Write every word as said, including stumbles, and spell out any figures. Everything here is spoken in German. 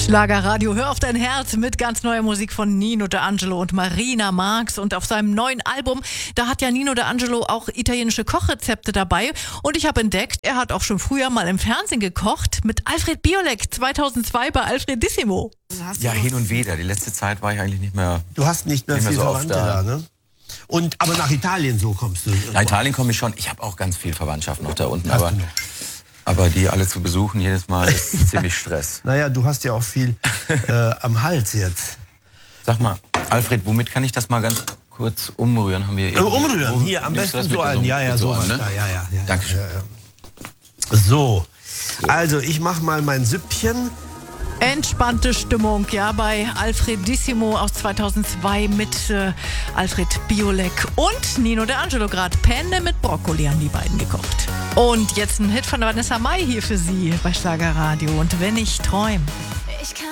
Schlagerradio, hör auf dein Herz mit ganz neuer Musik von Nino D'Angelo und Marina Marx. Und auf seinem neuen Album, da hat ja Nino D'Angelo auch italienische Kochrezepte dabei. Und ich habe entdeckt, er hat auch schon früher mal im Fernsehen gekocht mit Alfred Biolek zweitausendzwei bei Alfredissimo. Ja, hin und wieder. Die letzte Zeit war ich eigentlich nicht mehr. Du hast nicht mehr Nicht mehr viel so oft Verwandte da. da, ne? Und, aber nach Italien so kommst du. Nach Italien komme ich schon. Ich habe auch ganz viel Verwandtschaft noch da unten. Hast Aber, du noch? aber die alle zu besuchen jedes Mal ist ziemlich Stress. Naja, du hast ja auch viel äh, am Hals jetzt. Sag mal, Alfred, womit kann ich das mal ganz kurz umrühren? Haben wir Äh, umrühren, hier, am nimmst du besten das so mit einen. Ja, ja, mit so einem, was. ne? Ja, ja, ja, ja. Dankeschön. Ja, ja. So, also ich mach mal mein Süppchen. Entspannte Stimmung, ja, bei Alfredissimo aus zweitausendzwei mit äh, Alfred Biolek und Nino D'Angelo gerade. Penne mit Brokkoli haben die beiden gekocht. Und jetzt ein Hit von Vanessa Mai hier für Sie bei Schlagerradio. Und wenn ich träume.